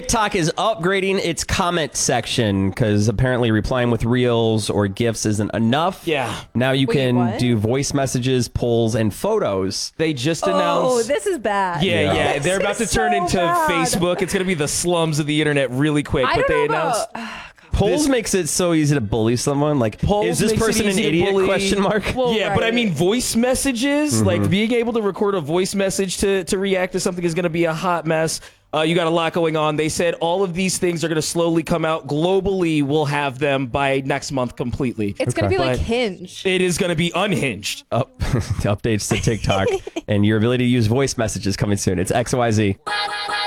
TikTok is upgrading its comment section because apparently replying with reels or GIFs isn't enough. Yeah. Now you can what? do voice messages, polls, and photos. They just Oh, announced. this is bad. Yeah. They're about to is turn so into bad. Facebook. It's going to be the slums of the internet really quick. I But don't they know announced. Polls makes it so easy to bully someone. Like, Polls is this makes it person an easy to idiot? bully. Question mark. Well, Yeah, but I right. mean, voice messages, like being able to record a voice message to react to something is going to be a hot mess. You got a lot going on. They said all of these things are going to slowly come out. Globally, we'll have them by next month completely. It's going to be like But Hinge. it is going to be unhinged. Updates to TikTok and your ability to use voice messages coming soon. It's XYZ.